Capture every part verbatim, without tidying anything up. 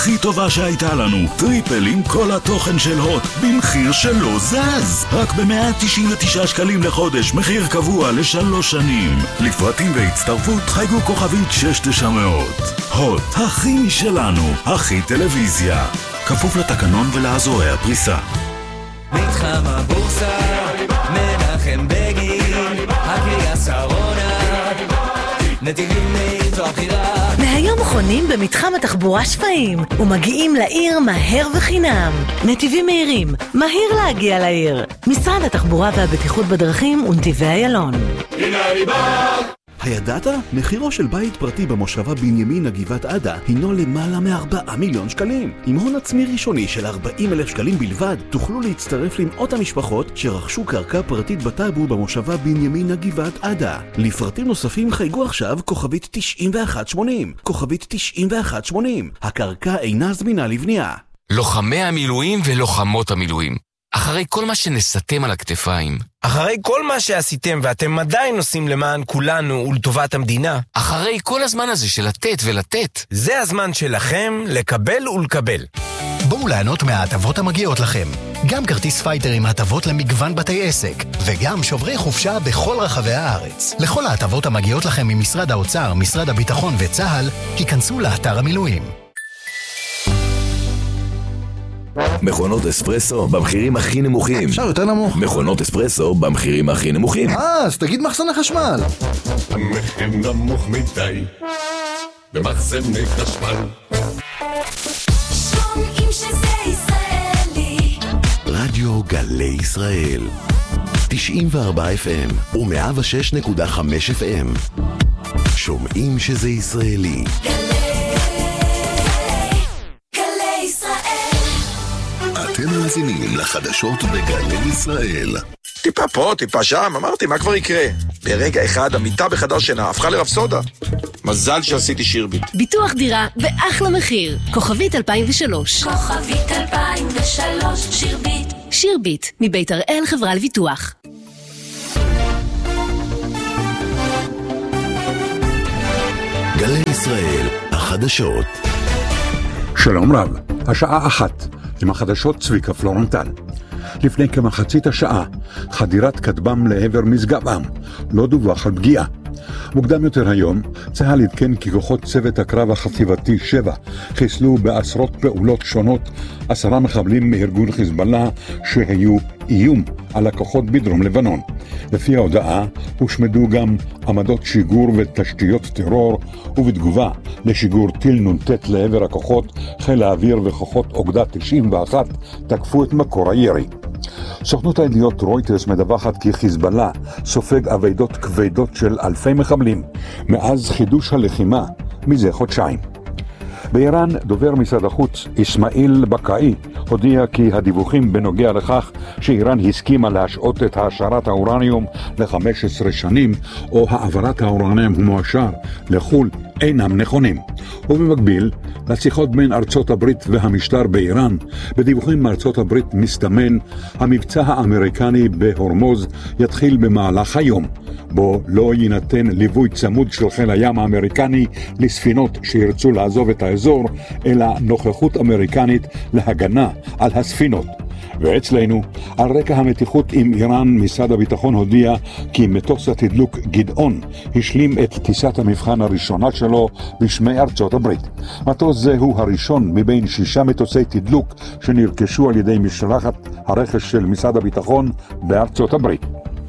הכי טובה שהייתה לנו. טריפל עם כל התוכן של הוט, במחיר שלא זז. רק ב-מאה תשעים ותשעה שקלים לחודש, מחיר קבוע לשלוש שנים. לפרטים והצטרפות חייגו כוכבית שש תשע מאות. הוט, הכי משלנו, הכי טלוויזיה. כפוף לתקנון ולאזורי הפריסה. מתחם הבורסה, מנחם בגין, הקריאה שרונה, נתיבים מאיתו הבחירה. מהיום חונים במתחם התחבורה שפיים ומגיעים לעיר מהר וחינם. נתיבים מהירים, מהיר להגיע לעיר. משרד התחבורה והבטיחות בדרכים ונתיבי איילון. הנה אני בא! הידעת? מחירו של בית פרטי במושבה בנימינה גבעת עדה הינו למעלה מארבעה מיליון שקלים. עם הון עצמי ראשוני של ארבעים אלף שקלים בלבד, תוכלו להצטרף למאות המשפחות שרכשו קרקע פרטית בטאבו במושבה בנימינה גבעת עדה. לפרטים נוספים חייגו עכשיו כוכבית תשעים ואחת שמונים. כוכבית תשעים ואחת שמונים. הקרקע אינה זמינה לבנייה. לוחמי המילואים ולוחמות המילואים, אחרי כל מה שנסתם על הכתפיים, אחרי כל מה שעשיתם ואתם עדיין עושים למען כולנו ולטובת המדינה, אחרי כל הזמן הזה של לתת ולתת, זה הזמן שלכם לקבל ולקבל. בואו לענות מההטבות המגיעות לכם. גם כרטיס פייטר עם הטבות למגוון בתי עסק, וגם שוברי חופשה בכל רחבי הארץ. לכל ההטבות המגיעות לכם ממשרד האוצר, משרד הביטחון וצה"ל, כיכנסו לאתר המילואים. מכונות אספרסו במחירים הכי נמוכים. אפשר יותר נמוך. מכונות אספרסו במחירים הכי נמוכים. אה, אז תגיד מחסן החשמל. המחיר נמוך מדי במחסני חשמל. שומעים שזה ישראלי. רדיו גלי ישראל תשעים וארבע אף אם ו-מאה ושש נקודה חמש אף אם. שומעים שזה ישראלי. אתם מאזינים לחדשות בגלי ישראל. טיפה פה, טיפה שם, אמרתי, מה כבר יקרה? ברגע אחד המיטה בחדר שינה הפכה לרפסודה. מזל שעשיתי שירביט. ביטוח דירה באחלה מחיר. כוכבית אלפיים ושלוש. כוכבית אלפיים ושלוש, שירביט. שירביט, מבית הראל חברה לביטוח. גלי ישראל, החדשות. שלום רב, השעה אחת. עם החדשות צביקה פלורנטל. לפני כמחצית השעה, חדירת כטב"ם לעבר משגב-עם, לא דווח על פגיעה. מוקדם יותר היום, צה"ל עדכן כי כוחות צוות הקרב החטיבתי שבע חיסלו בעשרות פעולות שונות עשרה מחבלים מארגון חיזבאללה שהיו איום על הכוחות בדרום לבנון. לפי ההודעה, הושמדו גם עמדות שיגור ותשתיות טרור, ובתגובה לשיגור טיל נונטט לעבר הכוחות, חיל האוויר וכוחות אוגדה תשעים ואחת תקפו את מקור הירי. סוכנות הידיעות רויטרס מדווחת כי חיזבאללה סופג אבדות כבדות של אלפי מחבלים מאז חידוש הלחימה מזה חודשיים. באיראן, דובר משרד החוץ אסמאעיל בקאי הודיע כי הדיווחים בנוגע לכך שאיראן הסכימה להשעות את העשרת האורניום ל-חמש עשרה שנים או העברת האורניום המועשר לחול אינם נכונים. ובמקביל, לשיחות בין ארצות הברית והמשטר באיראן, בדיווחים מארצות הברית מסתמן המבצע האמריקני בהורמוז יתחיל במהלך היום, בו לא יינתן ליווי צמוד של חיל הים האמריקני לספינות שירצו לעזוב את האזור, אלא נוכחות אמריקנית להגנה על הספינות. ואצלנו, על רקע המתיחות עם איראן, משרד הביטחון הודיע כי מטוס התדלוק גדעון השלים את טיסת המבחן הראשונה שלו בשמי ארצות הברית. מטוס זה הוא הראשון מבין שישה מטוסי תדלוק שנרכשו על ידי משלחת הרכש של משרד הביטחון בארצות הברית.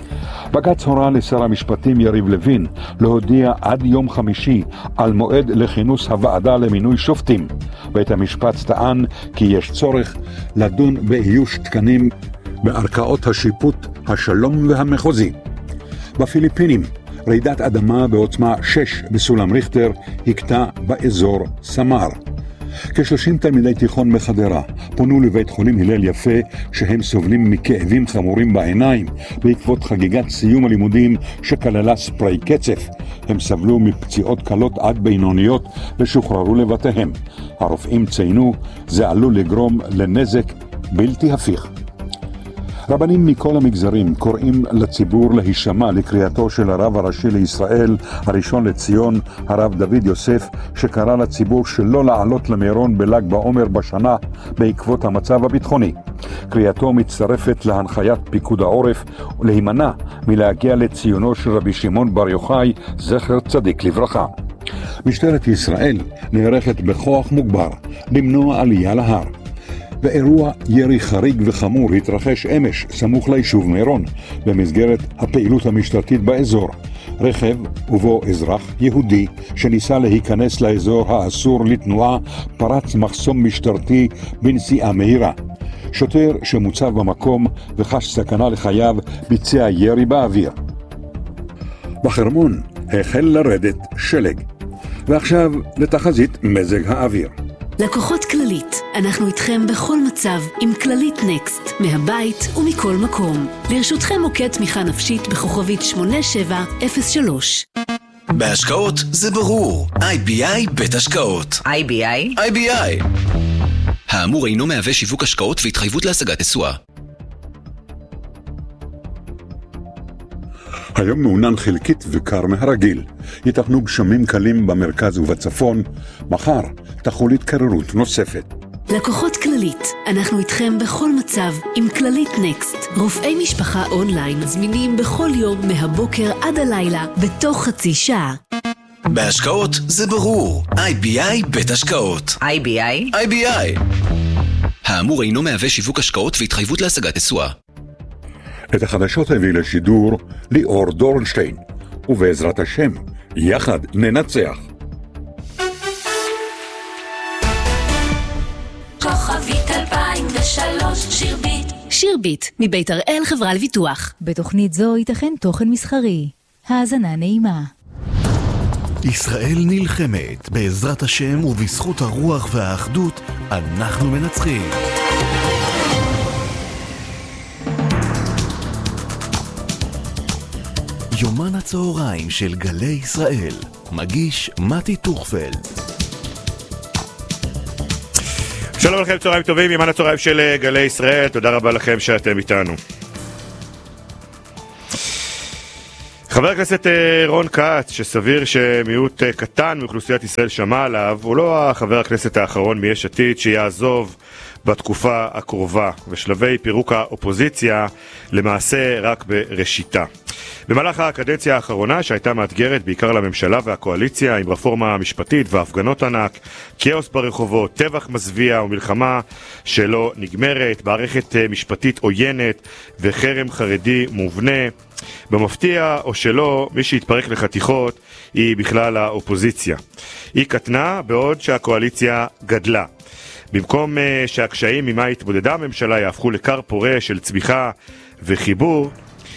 בג"ץ הורה לשר המשפטים יריב לוין להודיע עד יום חמישי על מועד לכינוס הוועדה למינוי שופטים. בית המשפט טען כי יש צורך לדון באיוש תקנים בערכאות השיפוט, השלום והמחוזי. בפיליפינים, רעידת אדמה בעוצמה שש בסולם ריכטר הכתה באזור סמר. כ-שלושים תלמידי תיכון מחדרה פונו לבית חולים הלל יפה שהם סובלים מכאבים חמורים בעיניים בעקבות חגיגת סיום הלימודים שכללה ספרי קצף. הם סבלו מפציעות קלות עד בינוניות ושוחררו לבתיהם. הרופאים ציינו זה עלול לגרום לנזק בלתי הפיך. רבנים מכל המגזרים קוראים לציבור להישמע לקריאתו של הרב הראשי לישראל, הראשון לציון, הרב דוד יוסף, שקרא לציבור שלא לעלות למירון בל"ג בעומר בשנה בעקבות המצב הביטחוני. קריאתו מצטרפת להנחיית פיקוד העורף ולהימנע מלהגיע לציונו של רבי שמעון בר יוחאי, זכר צדיק לברכה. משטרת ישראל נערכת בכוח מוגבר למנוע עלייה להר. ואירוע ירי חריג וחמור התרחש אמש סמוך ליישוב מירון במסגרת הפעילות המשטרתית באזור. רכב ובו אזרח יהודי שניסה להיכנס לאזור האסור לתנועה פרץ מחסום משטרתי בנסיעה מהירה. שוטר שמוצב במקום וחש סכנה לחייו ביצע ירי באוויר. בחרמון החל לרדת שלג. ועכשיו לתחזית מזג האוויר. לקוחות כללית, אנחנו איתכם בכל מצב עם כללית נקסט, מהבית ומכל מקום. לרשותכם מוקד תמיכה נפשית בכוכבית שמונה שבע אפס שלוש. בהשקעות זה ברור, איי בי איי בית השקעות. איי בי איי? איי בי איי. האמור אינו מהווה שיווק השקעות והתחייבות להשגת תשואה. היום מעונן חלקית וקר מהרגיל. ייתכנו גשמים קלים במרכז ובצפון. מחר תחול התקררות נוספת. לקוחות כללית, אנחנו איתכם בכל מצב עם כללית נקסט. רופאי משפחה אונליין זמינים בכל יום מהבוקר עד הלילה בתוך חצי שעה. בהשקעות זה ברור, איי בי איי בית השקעות. איי בי איי? איי בי איי. האמור אינו מהווה שיווק השקעות והתחייבות להשגת תשואה. את החדשות הביא לשידור ליאור דורנשטיין, ובעזרת השם, יחד ננצח. כוכבית אלפיים ושלוש שירביט. שירביט, מבית הראל חברה לביטוח. בתוכנית זו ייתכן תוכן מסחרי. האזנה נעימה. ישראל נלחמת, בעזרת השם ובזכות הרוח והאחדות, אנחנו מנצחים. יומן הצהריים של גלי ישראל, מגיש מתי טוכפלד. שלום לכם, צהריים טובים, יומן הצהריים של גלי ישראל, תודה רבה לכם שאתם איתנו. חבר הכנסת רון כץ, שסביר שמיעוט קטן מאוכלוסיית ישראל שמע עליו, הוא לא החבר הכנסת האחרון מיש עתיד שיעזוב בתקופה הקרובה, ושלבי פירוק האופוזיציה למעשה רק בראשיתה. במהלך הקדנציה האחרונה שהייתה מאתגרת בעיקר לממשלה והקואליציה עם רפורמה משפטית והפגנות ענק, כאוס ברחובות, טבח מזוויע ומלחמה שלא נגמרת, מערכת משפטית עוינת וחרם חרדי מובנה, במפתיע או שלא, מי שהתפרק לחתיכות היא בכלל האופוזיציה. היא קטנה בעוד שהקואליציה גדלה. במקום uh, שהקשיים ממה התמודדה הממשלה יהפכו לקר פורה של צמיחה וחיבור,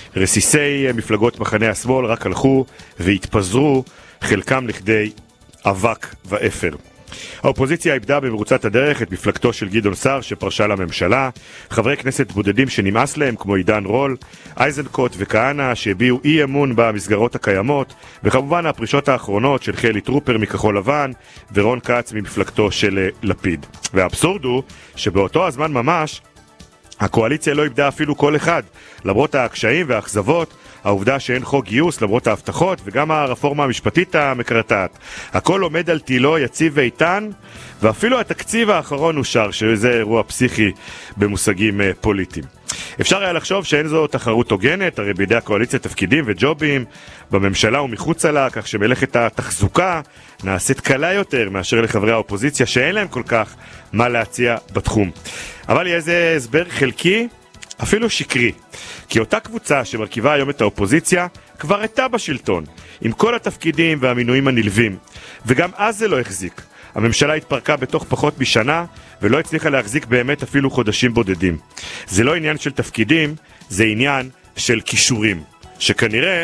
רסיסי uh, מפלגות מחנה השמאל רק הלכו והתפזרו, חלקם לכדי אבק ואפר. האופוזיציה איבדה במרוצת הדרך את מפלגתו של גדעון סער שפרשה לממשלה, חברי כנסת בודדים שנמאס להם כמו עידן רול, אייזנקוט וכהנא שהביעו אי אמון במסגרות הקיימות, וכמובן הפרישות האחרונות של חילי טרופר מכחול לבן ורון כץ ממפלגתו של לפיד. והאבסורד הוא שבאותו הזמן ממש הקואליציה לא איבדה אפילו כל אחד, למרות הקשיים והאכזבות, העובדה שאין חוק גיוס למרות ההבטחות וגם הרפורמה המשפטית המקרטעת. הכל עומד על תילו יציב ואיתן, ואפילו התקציב האחרון אושר, שזה אירוע פסיכי במושגים פוליטיים. אפשר היה לחשוב שאין זו תחרות הוגנת, הרי בידי הקואליציה תפקידים וג'ובים בממשלה ומחוצה לה, כך שמלאכת התחזוקה נעשית קלה יותר מאשר לחברי האופוזיציה שאין להם כל כך מה להציע בתחום. אבל יהיה איזה הסבר חלקי, אפילו שקרי, כי אותה קבוצה שמרכיבה היום את האופוזיציה כבר הייתה בשלטון, עם כל התפקידים והמינויים הנלווים, וגם אז זה לא החזיק. הממשלה התפרקה בתוך פחות משנה, ולא הצליחה להחזיק באמת אפילו חודשים בודדים. זה לא עניין של תפקידים, זה עניין של כישורים, שכנראה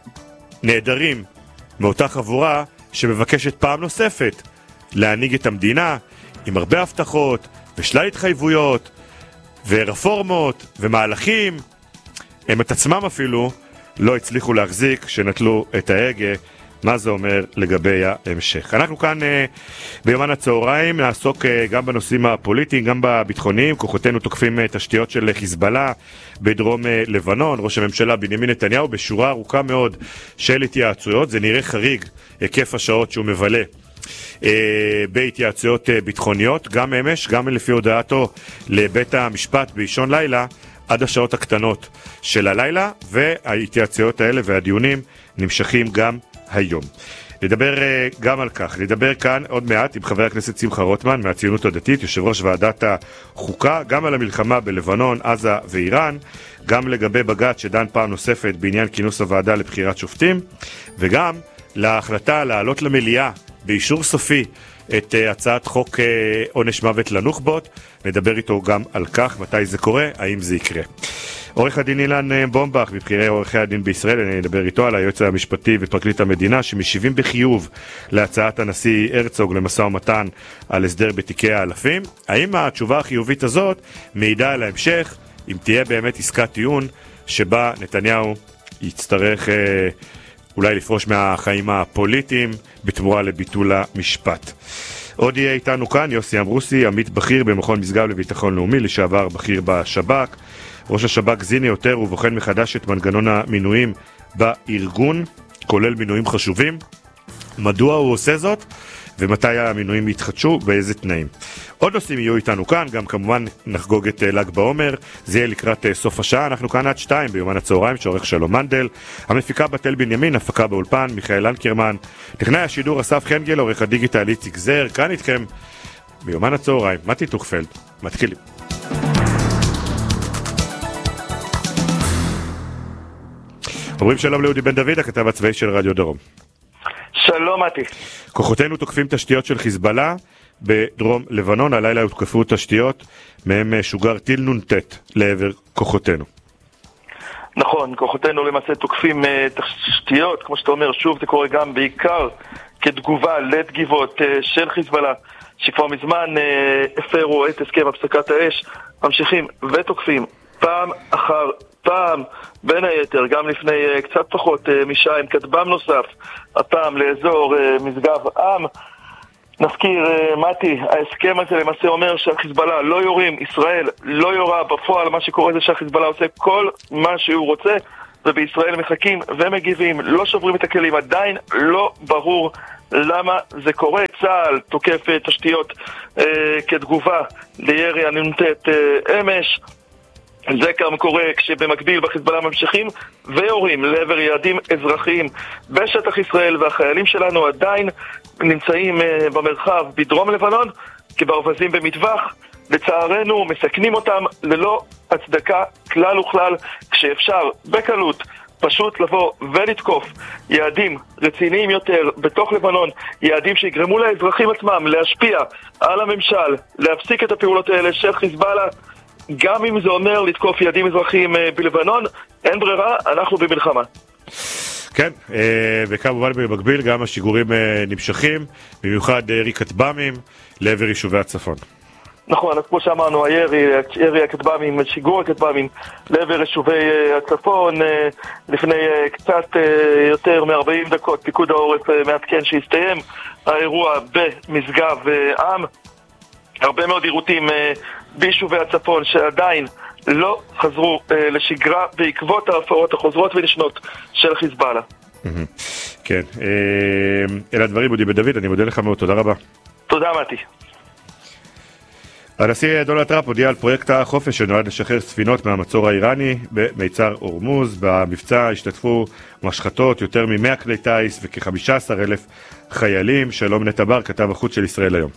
נהדרים מאותה חבורה שמבקשת פעם נוספת להנהיג את המדינה, עם הרבה הבטחות ושלל התחייבויות, ורפורמות ומהלכים, הם את עצמם אפילו לא הצליחו להחזיק שנטלו את ההגה מה זה אומר לגבי ההמשך. אנחנו כאן אה, ביומן הצהריים נעסוק אה, גם בנושאים הפוליטיים, גם בביטחוניים. כוחותינו תוקפים אה, תשתיות של חיזבאללה בדרום אה, לבנון. ראש הממשלה בנימין נתניהו בשורה ארוכה מאוד של התייעצויות. זה נראה חריג היקף השעות שהוא מבלה אה, בהתייעצויות אה, ביטחוניות, גם אמש, גם לפי הודעתו לבית המשפט באישון לילה, עד השעות הקטנות של הלילה, וההתייעצויות האלה והדיונים נמשכים גם היום. נדבר uh, גם על כך. נדבר כאן עוד מעט עם חבר הכנסת שמחה רוטמן מהציונות הדתית, יושב ראש ועדת החוקה, גם על המלחמה בלבנון, עזה ואיראן, גם לגבי בג"ץ שדן פעם נוספת בעניין כינוס הוועדה לבחירת שופטים, וגם להחלטה לעלות למליאה באישור סופי את uh, הצעת חוק uh, עונש מוות לנוח'בות. נדבר איתו גם על כך, מתי זה קורה, האם זה יקרה. עורך הדין אילן בומבך, מבחירי עורכי הדין בישראל, אני אדבר איתו על היועץ המשפטי ופרקליט המדינה שמשיבים בחיוב להצעת הנשיא הרצוג למשא ומתן על הסדר בתיקי האלפים. האם התשובה החיובית הזאת מעידה על ההמשך, אם תהיה באמת עסקת טיעון שבה נתניהו יצטרך אה, אולי לפרוש מהחיים הפוליטיים בתמורה לביטול המשפט. עוד יהיה איתנו כאן יוסי אמרוסי, עמית בכיר במכון משגב לביטחון לאומי, לשעבר בכיר בשב"כ. ראש השב"כ זיני יותר ובוחן מחדש את מנגנון המינויים בארגון, כולל מינויים חשובים. מדוע הוא עושה זאת ומתי המינויים יתחדשו, באיזה תנאים. עוד נושאים יהיו איתנו כאן, גם כמובן נחגוג את ל"ג בעומר, זה יהיה לקראת סוף השעה. אנחנו כאן עד שתיים ביומן הצהריים, שעורך שלום מנדל, המפיקה בתל בנימין, הפקה באולפן מיכאל לנקרמן, טכנאי השידור אסף חנגל, עורך הדיגיטל איציק זר. כאן איתכם ביומן הצהריים מתי טוכפלד. מתחילים. אומרים שלום לאודי בן דוד, הכתב הצבאי של רדיו דרום. שלום מתי. כוחותינו תוקפים תשתיות של חיזבאללה בדרום לבנון. הלילה הותקפו תשתיות מהם שוגר טיל נ"ט לעבר כוחותינו. נכון, כוחותינו למעשה תוקפים uh, תשתיות, כמו שאתה אומר, שוב זה קורה גם בעיקר כתגובה לתגיבות uh, של חיזבאללה, שכבר מזמן uh, הפרו את הסכם הפסקת האש, ממשיכים ותוקפים פעם אחר פעם, בין היתר, גם לפני uh, קצת פחות uh, משעה עם כטב"ם נוסף, הפעם לאזור uh, משגב עם. נזכיר, uh, מתי, ההסכם הזה למעשה אומר שהחיזבאללה לא יורים, ישראל לא יורה. בפועל מה שקורה זה שהחיזבאללה עושה כל מה שהוא רוצה, ובישראל מחכים ומגיבים, לא שוברים את הכלים. עדיין לא ברור למה זה קורה. צה"ל תוקף uh, תשתיות uh, כתגובה לירי הנ"ט uh, אמש. זה גם קורה כשבמקביל בחיזבאללה ממשיכים ויורים לעבר יעדים אזרחיים בשטח ישראל, והחיילים שלנו עדיין נמצאים uh, במרחב בדרום לבנון כברווזים במטווח. לצערנו מסכנים אותם ללא הצדקה כלל וכלל, כשאפשר בקלות פשוט לבוא ולתקוף יעדים רציניים יותר בתוך לבנון, יעדים שיגרמו לאזרחים עצמם להשפיע על הממשל, להפסיק את הפעולות האלה של חיזבאללה. גם אם זה אומר לתקוף יעדים אזרחיים בלבנון, אין ברירה, אנחנו במלחמה. כן, וכמובן במקביל גם השיגורים נמשכים, במיוחד ירי כטב"מים לעבר יישובי הצפון. נכון, אז כמו שאמרנו, הירי, ירי הכטב"מים, שיגור הכטב"מים לעבר יישובי הצפון. לפני קצת יותר מ-ארבעים דקות פיקוד העורף מעדכן שהסתיים האירוע במשגב עם. הרבה מאוד עירותים ביישובי הצפון שעדיין לא חזרו לשגרה בעקבות ההפרות החוזרות ונשנות של חיזבאללה. כן, אלה הדברים, אודי בן דוד, אני מודה לך מאוד, תודה רבה. תודה מתי. הנשיא דונלד טראמפ הודיע על פרויקט החופש שנועד לשחרר ספינות מהמצור האיראני במיצר הורמוז. במבצע השתתפו משחטות, יותר מ-מאה כלי טייס וכ-חמישה עשר אלף חיילים. שלום נטע בר, כתב החוץ של ישראל היום.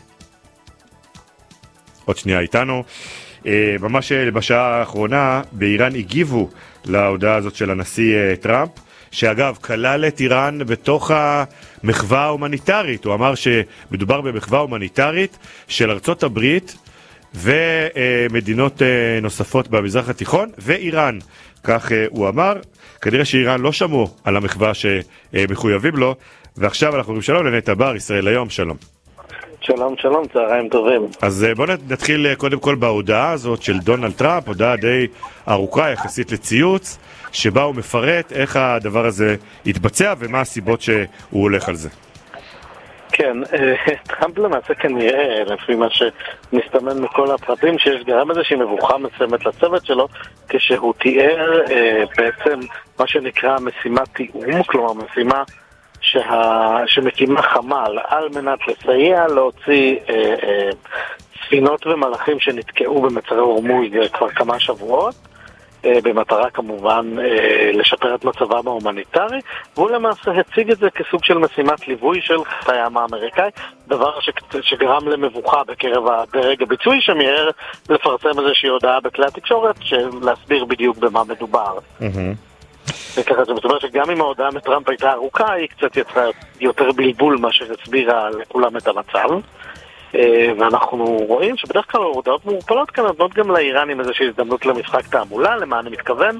עוד שנייה איתנו. ממש בשעה האחרונה באיראן הגיבו להודעה הזאת של הנשיא טראמפ, שאגב כלל את איראן בתוך המחווה ההומניטרית. הוא אמר שמדובר במחווה הומניטרית של ארצות הברית ומדינות נוספות במזרח התיכון ואיראן, כך הוא אמר. כנראה שאיראן לא שמעו על המחווה שמחויבים לו. ועכשיו אנחנו אומרים שלום לנטע בר, ישראל היום, שלום. שלום, שלום, צהריים טובים. אז בואו נתחיל קודם כל בהודעה הזאת של דונלד טראמפ, הודעה די ארוכה יחסית לציוץ, שבה הוא מפרט איך הדבר הזה יתבצע ומה הסיבות שהוא הולך על זה. כן, טראמפ למעשה כנראה, לפי מה שמסתמן מכל הפרטים, שיש גרם איזושהי מבוכה מסוימת לצוות שלו, כשהוא תיאר בעצם מה שנקרא משימת תיאום, כלומר משימה שה... שמקימה חמ"ל על מנת לסייע להוציא אה, אה, ספינות ומלאכים שנתקעו במצרי הורמוז כבר כמה שבועות, אה, במטרה כמובן אה, לשפר את מצבם ההומניטרי, והוא למעשה הציג את זה כסוג של משימת ליווי של חיל הים האמריקאי, דבר ש... שגרם למבוכה בקרב הדרג הביצועי, שמיהר לפרסם איזושהי הודעה בכלי התקשורת להסביר בדיוק במה מדובר. Mm-hmm. וככה זה מסתבר שגם אם ההודעה מטראמפ הייתה ארוכה, היא קצת יצרה יותר בלבול מה שהסבירה לכולם את המצב. ואנחנו רואים שבדרך כלל ההודעות מעורפלות כאן נותנות גם לאיראנים איזושהי הזדמנות למשחק תעמולה, למה אני מתכוון.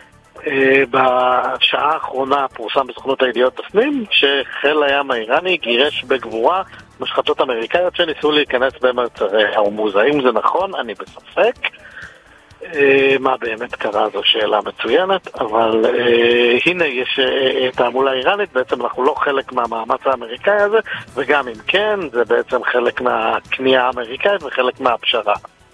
בשעה האחרונה פורסם בסוכנות הידיעות תפנים שחיל הים האיראני גירש בגבורה משחטות אמריקאיות שניסו להיכנס במצרי הורמוז. האם זה נכון? אני בספק. מה באמת קרה זו שאלה מצוינת, אבל אה, הנה יש אה, תעמולה איראנית, בעצם אנחנו לא חלק מהמאמץ האמריקאי הזה, וגם אם כן, זה בעצם חלק מהקנייה האמריקאית וחלק מהפשרה.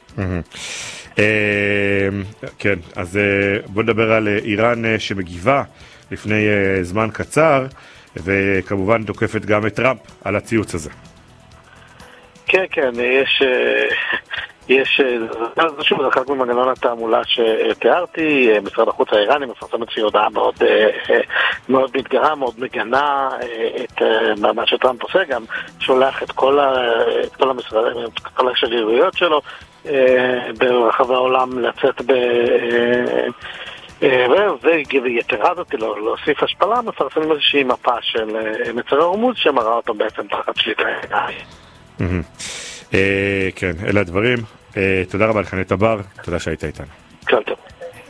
כן, אז בוא נדבר על איראן שמגיבה לפני זמן קצר, וכמובן תוקפת גם את טראמפ על הציוץ הזה. כן, כן, יש... יש, זה שוב, זה חלק ממנגנון התעמולה שתיארתי, משרד החוץ האיראני מפרסם איזושהי הודעה מאוד, מאוד מתגרה, מאוד מגנה את מה שטראמפ עושה, גם שולח את כל, את כל המשרדים, את כל השגרירויות שלו ברחבי העולם לצאת ב... ויתרה זאת, להוסיף השפלה, מפרסמים איזושהי מפה של מצרי הורמוז שמראה אותו בעצם תחת שליטה איראנית. כן, אלה הדברים. תודה רבה לך, נטע בר, תודה שהיית איתנו. כן, טוב.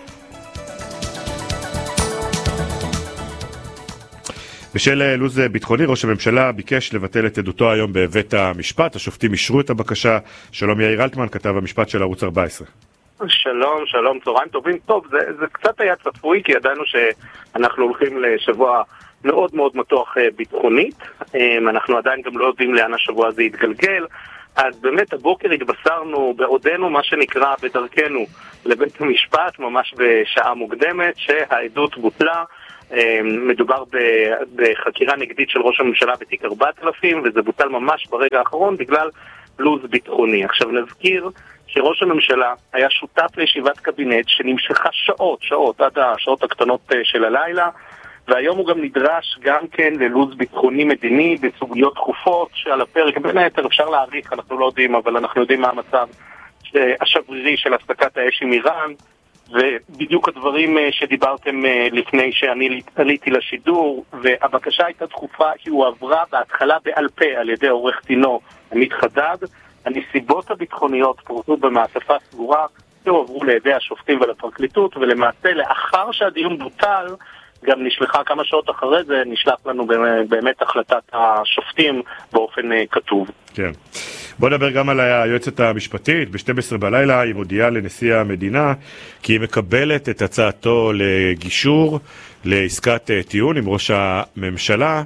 בשל לוז ביטחוני, ראש הממשלה ביקש לבטל את עדותו היום בבית המשפט. השופטים אישרו את הבקשה. שלום יאיר אלטמן, כתב המשפט של ערוץ ארבע עשרה. שלום, שלום, צהריים טובים. טוב, זה, זה קצת היה צפוי, כי ידענו שאנחנו הולכים לשבוע מאוד מאוד מתוח ביטחונית. אנחנו עדיין גם לא יודעים לאן השבוע הזה יתגלגל. אז באמת הבוקר התבשרנו בעודנו מה שנקרא בדרכנו לבית המשפט, ממש בשעה מוקדמת, שהעדות בוטלה. מדובר בחקירה נגדית של ראש הממשלה בתיק ארבעת אלפים, וזה בוטל ממש ברגע האחרון בגלל לוז ביטחוני. עכשיו נזכיר שראש הממשלה היה שותף לישיבת קבינט שנמשכה שעות, שעות, עד השעות הקטנות של הלילה, והיום הוא גם נדרש גם כן ללוז ביטחוני מדיני בסוגיות דחופות שעל הפרק. בין היתר אפשר להעריך, אנחנו לא יודעים, אבל אנחנו יודעים מה המצב השברירי של הפסקת האש עם איראן, ובדיוק הדברים שדיברתם לפני שאני עליתי לשידור, והבקשה הייתה דחופה כי הוא עברה בהתחלה בעל פה על ידי עורך דינו עמית חדד. הנסיבות הביטחוניות פורטו במעטפה סגורה שהועברו לידי השופטים ולפרקליטות, ולמעשה לאחר שהדיון בוטל גם נשלחה כמה שעות אחרי זה, נשלח לנו באמת החלטת השופטים באופן כתוב. כן. בוא נדבר גם על היועצת המשפטית. ב-שתים עשרה בלילה היא מודיעה לנשיא המדינה כי היא מקבלת את הצעתו לגישור, לעסקת טיעון עם ראש הממשלה.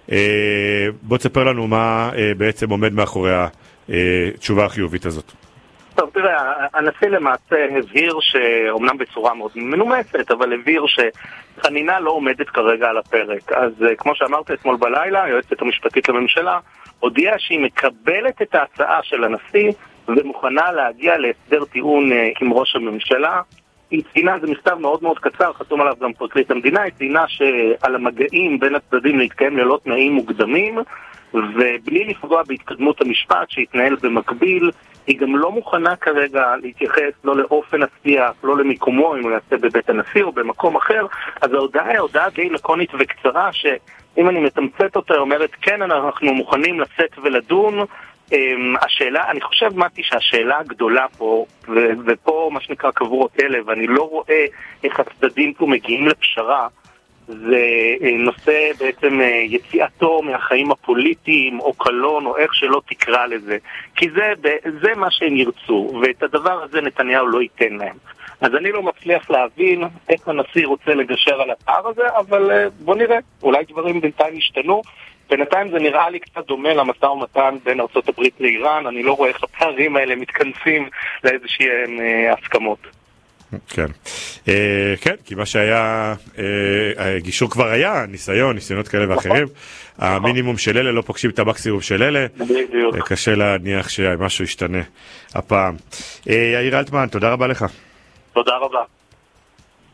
בוא תספר לנו מה בעצם עומד מאחורי התשובה החיובית הזאת. טוב, תראה, הנשיא למעשה הבהיר שאומנם בצורה מאוד מנומסת, אבל הבהיר שחנינה לא עומדת כרגע על הפרק. אז כמו שאמרת אתמול בלילה, היועצת המשפטית לממשלה הודיעה שהיא מקבלת את ההצעה של הנשיא ומוכנה להגיע להסדר טיעון עם ראש הממשלה. היא ציינה, זה מכתב מאוד מאוד קצר, חתום עליו גם פרקליט המדינה, היא ציינה שעל המגעים בין הצדדים להתקיים ללא תנאים מוקדמים, ובלי לפגוע בהתקדמות המשפט שהתנהל במקביל. היא גם לא מוכנה כרגע להתייחס לא לאופן השיח, לא למיקומו, אם הוא יעשה בבית הנשיא או במקום אחר. אז ההודעה היא הודעה די לקונית וקצרה, שאם אני מתמצת אותה, אומרת כן, אנחנו מוכנים לצאת ולדון. השאלה, אני חושב מתי שהשאלה הגדולה פה, ופה מה שנקרא קבורות אלה, ואני לא רואה איך הצדדים פה מגיעים לפשרה, זה נושא בעצם יציאתו מהחיים הפוליטיים או קלון או איך שלא תקרא לזה, כי זה, זה מה שהם ירצו, ואת הדבר הזה נתניהו לא ייתן להם. אז אני לא מצליח להבין איך הנשיא רוצה לגשר על הפער הזה, אבל בוא נראה, אולי דברים בינתיים ישתנו. בינתיים זה נראה לי קצת דומה למשא ומתן בין ארצות הברית לאיראן, אני לא רואה איך הפערים האלה מתכנסים לאיזושהי הסכמות. כן, אה, כן, כי מה שהיה, אה, גישור כבר היה, ניסיון, ניסיונות כאלה ואחרים, המינימום של אלה לא פוגשים את המקסימום של אלה, קשה להניח שמשהו ישתנה הפעם. אה, יאיר אלטמן, תודה רבה לך. תודה רבה.